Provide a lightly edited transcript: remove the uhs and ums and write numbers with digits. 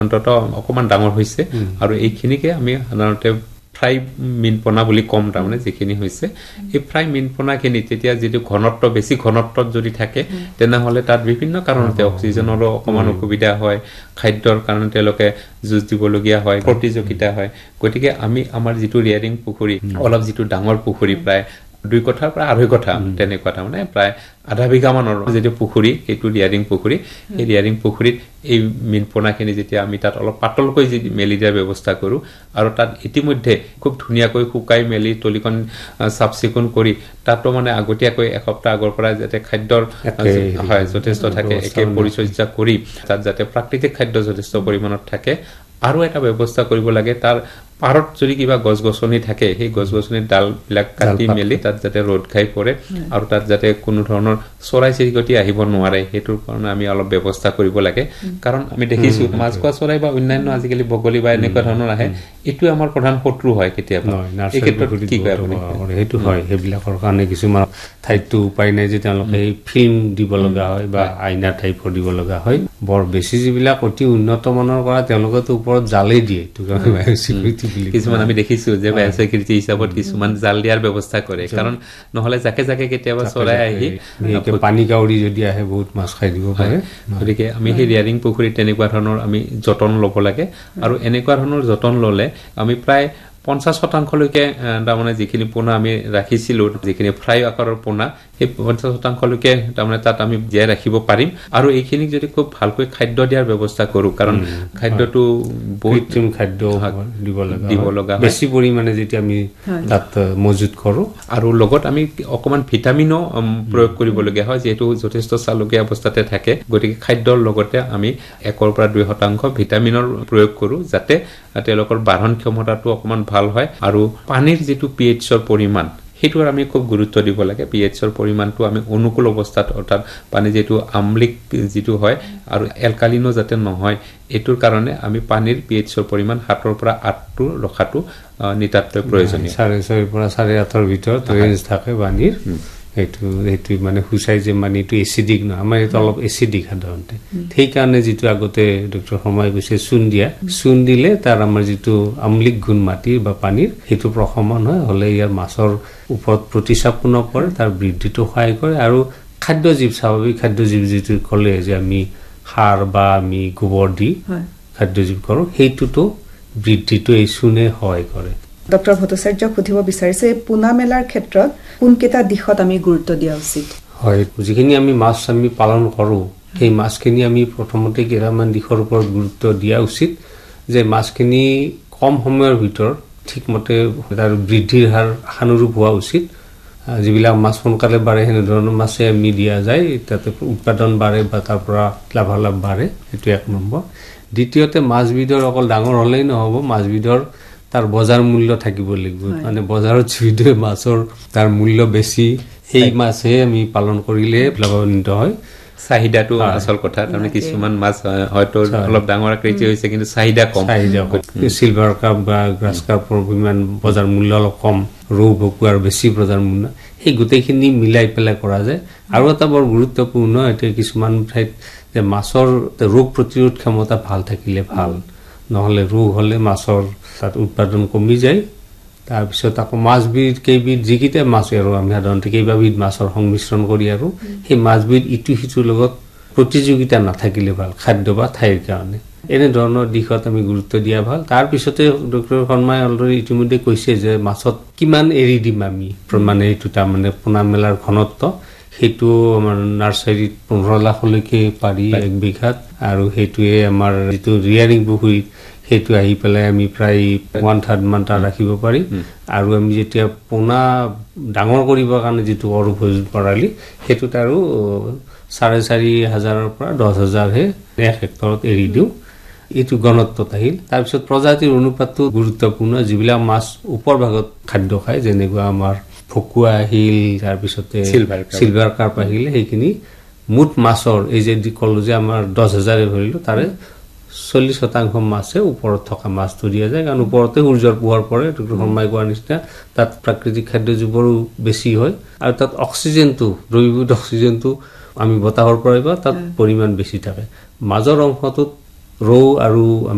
অন্তত অকমান ডাঙৰ হৈছে আৰু এইখিনিকে আমি সাধাৰণতে ফ্ৰাই মিনপনা বুলি কম তাৰমানে যিখিনি হৈছে এই ফ্ৰাই মিনপনাখিনি তেতিয়া যিটো ঘনত্ব বেছি ঘনত্বত যদি থাকে তেনেহ'লে তাত বিভিন্ন কাৰণতে অক্সিজেনৰো অকমান অসুবিধা হয় খাদ্যৰ কাৰণে তেওঁলোকে যুঁজ দিবলগীয়া হয় প্ৰতিযোগিতা হয় গতিকে আমি আমাৰ যিটো ৰিয়াৰিং পুখুৰী অলপ যিটো ডাঙৰ পুখুৰী প্ৰায় 2 কথাৰ পৰা 2.5 কথা তেনেকুৱা তাৰমানে প্ৰায় আধা বিঘা মানৰ যিটো পুখুৰী এইটো ৰিয়াৰিং পুখুৰী এই ৰিয়াৰিং পুখুৰীত এই মিনপনাখিনি যেতিয়া আমি তাত অলপ পাতলকৈ যদি মেলি দিয়াৰ ব্যৱস্থা কৰোঁ আৰু তাত ইতিমধ্যে খুব ধুনীয়াকৈ শুকাই মেলি তলিখন চাফচিকুণ কৰি তাতো মানে আগতীয়াকৈ এসপ্তাহ আগৰ পৰা যাতে খাদ্যৰ হয় যথেষ্ট থাকে একে পৰিচৰ্যা কৰি তাত যাতে প্ৰাকৃতিক খাদ্য যথেষ্ট পৰিমাণত থাকে আৰু এটা ব্যৱস্থা কৰিব লাগে তাৰ পাৰত যদি কিবা গছ-গছনি থাকে সেই গছ-গছনিৰ ডালবিলাক কাটি মেলি তাত যাতে ৰ'দ খাই পৰে আৰু তাত যাতে কোনো ধৰণৰ চৰাই-চিৰিকটি আহিব নোৱাৰে হেতুৰ কাৰণে আমি অলপ ব্যৱস্থা কৰিব লাগে কাৰণ আমি দেখিছো মাছখোৱা চৰাই বা অন্যান্য আজিকালি বগলী বা এনেকুৱা ধৰণৰ আহে এটো আমাৰ প্ৰধান শত্ৰু হয় কেতিয়াবা এই ক্ষেত্ৰত কি কয় আপুনি হেতু হয় হেবিলাকৰ কাৰণে কিছুমান ঠাইতো উপায় নাই যে তেওঁলোকে এই ফিল্ম দিব লগা হয় বা আইনা টাইপৰ দিব লগা হয় বৰ বেছি যিবিলাক অতি উন্নত মানৰ কৰা তেওঁলোকেতো ওপৰত জালে দিয়ে তো সিকিউৰিটি কিছুমান আমি দেখিছো যে বায়োসিকিউৰিটি হিচাপত কিছুমান জাল দিয়াৰ ব্যৱস্থা কৰে কাৰণ নহলে জাকে জাকে কেতিয়াবা চৰাই আহি পানী কাউৰী যদি আহে বহুত মাছ খাই দিব পাৰে গতিকে আমি সেই ৰিয়াৰিং পুখুৰীত তেনেকুৱা ধৰণৰ আমি যতন ল'ব লাগে আৰু এনেকুৱা ধৰণৰ যতন ল'লে আমি প্ৰায় 50% লৈকে তাৰমানে যিখিনি পোনা আমি ৰাখিছিলো যিখিনি ফ্ৰাই আকাৰৰ পোনা এই 50% লৈকে তাৰমানে তাত আমি জীয়াই ৰাখিব পাৰিম আৰু এইখিনিক যদি খুব ভালকৈ খাদ্য দিয়াৰ ব্যৱস্থা কৰো কাৰণ খাদ্যটো বহুত খাদ্য দিব লগা বেছি পৰিমাণে যেতিয়া আমি তাত মজুত কৰো আৰু লগত আমি অকমান ভিটামিনো প্ৰয়োগ কৰিবলগীয়া হয় যেহেতু যথেষ্ট চালকীয়া অৱস্থাতে থাকে গতিকে খাদ্যৰ লগতে আমি 1 পৰা 2% ভিটামিনৰ প্ৰয়োগ কৰো যাতে তেওঁলোকৰ বাঢ়ন ক্ষমতাটো অকমান ভাল হয় আৰু পানীৰ যেটো pHৰ পৰিমাণ হেতুৰ আমি খুব গুৰুত্ব দিব লাগে pHৰ পৰিমাণটো আমি অনুকূল অৱস্থাত অৰ্থাৎ পানী যেটো আমলিক যেটো হয় আৰু এলকালিনো যাতে নহয় এটোৰ কাৰণে আমি পানীৰ pHৰ পৰিমাণ 7 পৰা 8 টো ৰখাটো নিতান্তই প্ৰয়োজনীয় 6.5 পৰা 8.5 ভিতৰত ৰেঞ্জ থাকে পানীৰ হেতু মানে হুচাই যে মানে এটো এসিডিক না আমাৰ এটা অলপ এসিডিক সাধাৰণতে সেই কাৰণে যেটো আগতে ডক্টৰ সময় কৈছে চুন দিলে তাৰ আমাৰ যেটো আমলিক গুণ মাটিৰ বা পানীৰ হেতু প্ৰশমন হয় হলে ইয়াৰ মাছৰ ওপৰত প্ৰতিচাপন কৰে তাৰ বৃদ্ধিটো সহায় কৰে আৰু খাদ্য জীৱ স্বাভাৱিক খাদ্য জীৱ যেটো কলে যে আমি সাৰ বা আমি গোবৰ দি খাদ্য জীৱ কৰো হেতুটো বৃদ্ধিটো এই চুনে সহায় কৰে ডক্টৰ ভট্টাচাৰ্য খুধিব বিচাৰিছে পুনা মেলাৰ ক্ষেত্ৰত কোনকেটা দিশত আমি গুৰুত্ব দিয়া উচিত হয় যিখিনি আমি মাছ আমি পালন কৰো সেই মাছখিনি আমি প্ৰথমতে কেইটামান দিশৰ ওপৰত গুৰুত্ব দিয়া উচিত যে মাছখিনি কম সময়ৰ ভিতৰত ঠিকমতে তাৰ বৃদ্ধিৰ হাৰ হানুৰূপ হোৱা উচিত যিবিলাক মাছ সোনকালে বাঢ়ে হেনে ধৰণৰ মাছে আমি দিয়া যায় তাতে উৎপাদন বাঢ়ে বা তাৰ পৰা লাভালাভ বাঢ়ে এটো এক নম্বৰ দ্বিতীয়তে মাছবিধৰ অকল ডাঙৰ হলেই নহব মাছবিধৰ তাৰ বজাৰ মূল্য থাকিব লাগিব মানে বজাৰত যিটো মাছৰ তাৰ মূল্য বেছি সেই মাছে আমি পালন কৰিলে লাভান্বিত হয় চাহিদাটো আসল কথা তাৰমানে কিছুমান মাছ হয়তো অলপ ডাঙৰ আকৃতি হৈছে কিন্তু চাহিদা কম সিলভাৰ কাপ বা গ্ৰাছ কাপৰ পৰিমাণ বজাৰ মূল্য অলপ কম ৰৌ ভকুৱাৰ বেছি বজাৰ মূল্য এই গোটেইখিনি মিলাই পেলাই কৰা যায় আৰু এটা বৰ গুৰুত্বপূৰ্ণ এটা কিছুমান ঠাইত যে মাছৰ ৰোগ প্ৰতিৰোধ ক্ষমতা ভাল থাকিলে ভাল নহলে ৰোগ হলে মাছৰ তাত উৎপাদন কমি যায় তাৰ পিছত আকৌ মাছবিধ কেইবিধ যিকিটা মাছ আৰু আমি সাধাৰণতে কেইবাবিধ মাছৰ সংমিশ্ৰণ কৰি আৰু সেই মাছবিধ ইটো সিটোৰ লগত প্ৰতিযোগিতা নাথাকিলে ভাল খাদ্য বা ঠাইৰ কাৰণে এনে ধৰণৰ দিশত আমি গুৰুত্ব দিয়া ভাল তাৰ পিছতে ডক্টৰ শৰ্মাই অলৰেডি ইতিমধ্যে কৈছে যে মাছত কিমান এৰি দিম আমি মানে এইটো তাৰমানে পোনা মেলাৰ ঘনত্ব হেতু আমাৰ নাৰ্সাৰীত 15 লাখলৈকে পাৰি এক বিঘাত আৰু হেতুৱে আমাৰ যেটো ৰিয়াৰিং পুখুৰীত হেতু আহি পেলাই আমি প্ৰায় 1/3 মান টা ৰাখিব পাৰি আৰু আমি যেতিয়া পোনা ডাঙৰ কৰিবৰ কাৰণে যেটো অৰুভোজ প্ৰণালী হেতুত আৰু 4,500 পৰা 10,000 হে এক হেক্টৰত এৰি দিও এটো ঘনত্বত আহিল তাৰ পিছত প্ৰজাতিৰ অনুপাতটো গুৰুত্বপূৰ্ণ যিবিলাক মাছ ওপৰ ভাগত খাদ্য খায় যেনেকুৱা আমাৰ ফকুয়া আহিল তাৰ পিছতে সিলভাৰ কাৰ্প আহিল সেইখিনি মুঠ মাছৰ এই যে কলো যে আমাৰ 10,000 হইলো তাৰে 40% মাছে ওপৰত থকা মাছটো দিয়া যায় কাৰণ ওপৰতে সূৰ্যৰ পোহৰ পৰে ডক্টৰ শৰ্মাই কোৱাৰ নিচিনা তাত প্ৰাকৃতিক খাদ্য জীৱৰো বেছি হয় আৰু তাত অক্সিজেনটো দ্ৰবীভূত অক্সিজেনটো আমি বতাহৰ পৰা তাত পৰিমাণ বেছি থাকে মাজৰ অংশটোত ৰৌ আৰু